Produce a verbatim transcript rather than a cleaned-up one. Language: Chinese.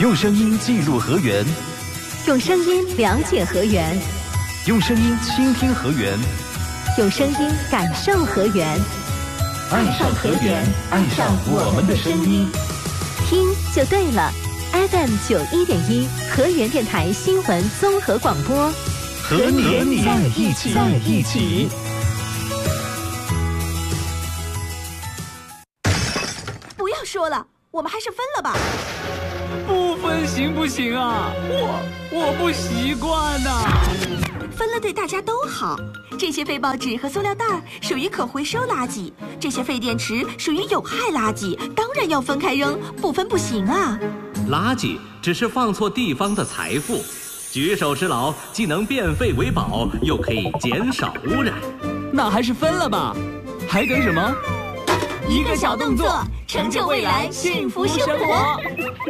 用声音记录河源， 用声音了解河源， 用声音倾听河源， 用声音感受河源。 爱上河源，爱上我们的声音， 听就对了。F M 九一点一，河源电台新闻综合广播， 和你在一起，在一起。 不要说了，我们还是分了吧。 不分行不行啊？我我不习惯呐、啊。 分了对大家都好。这些废报纸和塑料袋属于可回收垃圾，这些废电池属于有害垃圾，当然要分开扔，不分不行啊。 垃圾只是放错地方的财富，举手之劳既能变废为宝，又可以减少污染。 那还是分了吧，还等什么？ 一个小动作，成就未来幸福生活。